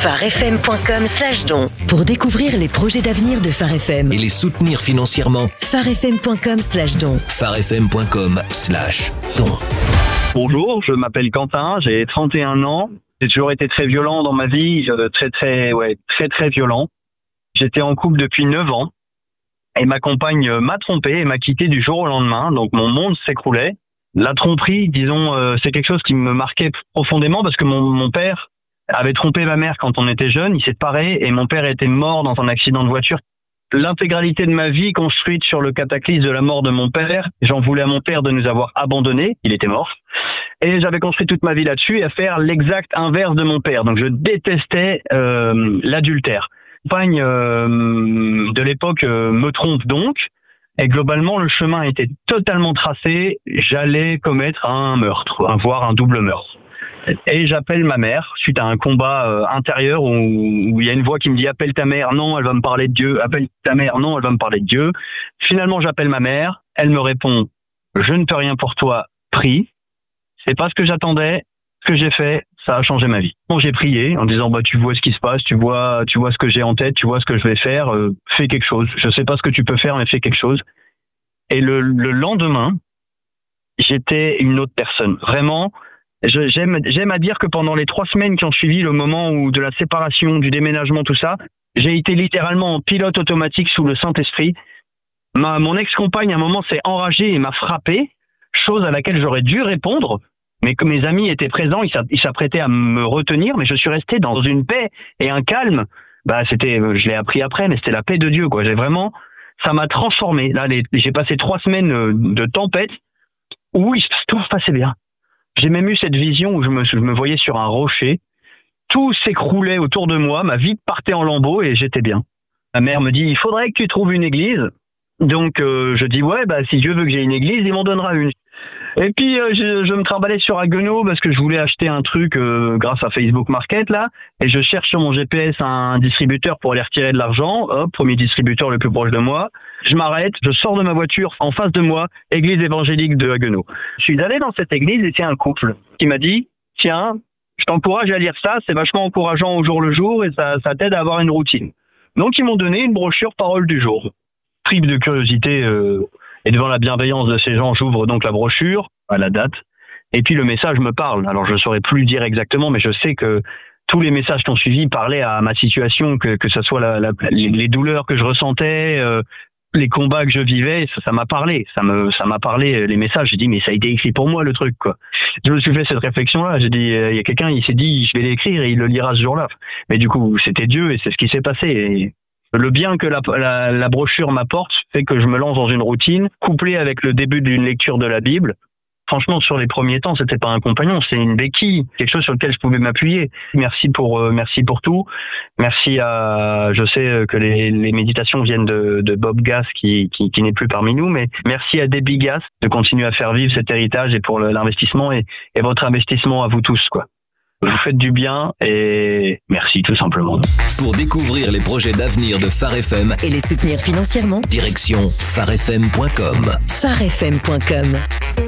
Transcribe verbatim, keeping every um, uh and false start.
pharefm.com slash don. Pour découvrir les projets d'avenir de Phare F M et les soutenir financièrement, pharefm.com slash don. pharefm.com slash don. Bonjour, je m'appelle Quentin, j'ai trente et un ans. J'ai toujours été très violent dans ma vie, très très ouais, très très violent. J'étais en couple depuis neuf ans et ma compagne m'a trompé et m'a quitté du jour au lendemain. Donc mon monde s'écroulait. La tromperie, disons, euh, c'est quelque chose qui me marquait profondément parce que mon, mon père avait trompé ma mère quand on était jeune, il s'est séparé et mon père était mort dans un accident de voiture. L'intégralité de ma vie construite sur le cataclysme de la mort de mon père, j'en voulais à mon père de nous avoir abandonnés, il était mort. Et j'avais construit toute ma vie là-dessus et à faire l'exact inverse de mon père. Donc je détestais euh, l'adultère. Ma compagne euh, de l'époque euh, me trompe donc. Et globalement, le chemin était totalement tracé. J'allais commettre un meurtre, voire un double meurtre. Et j'appelle ma mère, suite à un combat euh, intérieur où, où il y a une voix qui me dit « Appelle ta mère, non, elle va me parler de Dieu. Appelle ta mère, non, elle va me parler de Dieu. » Finalement, j'appelle ma mère. Elle me répond « Je ne peux rien pour toi, prie. » C'est pas ce que j'attendais. Ce que j'ai fait, ça a changé ma vie. Bon, j'ai prié en disant « Bah, tu vois ce qui se passe, tu vois, tu vois ce que j'ai en tête, tu vois ce que je vais faire. Euh, fais quelque chose. Je sais pas ce que tu peux faire, mais fais quelque chose. » Et le, le lendemain, j'étais une autre personne. Vraiment. Je, j'aime, j'aime à dire que pendant les trois semaines qui ont suivi le moment où de la séparation, du déménagement, tout ça, j'ai été littéralement en pilote automatique sous le Saint-Esprit. Ma, mon ex-compagne, à un moment, s'est enragée et m'a frappé, chose à laquelle j'aurais dû répondre, mais que mes amis étaient présents, ils, ils s'apprêtaient à me retenir, mais je suis resté dans une paix et un calme. Bah, c'était, je l'ai appris après, mais c'était la paix de Dieu, quoi. J'ai vraiment, ça m'a transformé. Là, les, j'ai passé trois semaines de tempête où tout se passait bien. J'ai même eu cette vision où je me, je me voyais sur un rocher, tout s'écroulait autour de moi, ma vie partait en lambeaux et j'étais bien. Ma mère me dit, il faudrait que tu trouves une église. Donc euh, je dis, ouais, bah si Dieu veut que j'ai une église, il m'en donnera une. Et puis euh, je, je me trimballais sur Haguenau parce que je voulais acheter un truc euh, grâce à Facebook Market là, et je cherche sur mon G P S un distributeur pour aller retirer de l'argent. Hop, premier distributeur le plus proche de moi. Je m'arrête, je sors de ma voiture, en face de moi, église évangélique de Haguenau. Je suis allé dans cette église et c'est un couple qui m'a dit, tiens, je t'encourage à lire ça, c'est vachement encourageant au jour le jour et ça, ça t'aide à avoir une routine. Donc ils m'ont donné une brochure Parole du jour. Pris de curiosité euh, et devant la bienveillance de ces gens, j'ouvre donc la brochure à la date et puis le message me parle. Alors je ne saurais plus dire exactement, mais je sais que tous les messages qui ont suivi parlaient à ma situation, que que ce soit la, la, les douleurs que je ressentais, euh, les combats que je vivais, ça, ça m'a parlé, ça me, ça m'a parlé les messages. J'ai dit mais ça a été écrit pour moi le truc quoi. Je me suis fait cette réflexion-là. J'ai dit il euh, y a quelqu'un, il s'est dit je vais l'écrire et il le lira ce jour-là. Mais du coup c'était Dieu et c'est ce qui s'est passé. Et le bien que la, la, la brochure m'apporte fait que je me lance dans une routine couplée avec le début d'une lecture de la Bible. Franchement, sur les premiers temps, c'était pas un compagnon, c'est une béquille, quelque chose sur lequel je pouvais m'appuyer. Merci pour, euh, merci pour tout. Merci à, je sais que les, les méditations viennent de, de Bob Gass qui, qui, qui n'est plus parmi nous, mais merci à Debbie Gass de continuer à faire vivre cet héritage et pour l'investissement et, et votre investissement à vous tous, quoi. Vous faites du bien et merci tout simplement. Pour découvrir les projets d'avenir de Phare F M et les soutenir financièrement, direction pharefm point com. pharefm point com.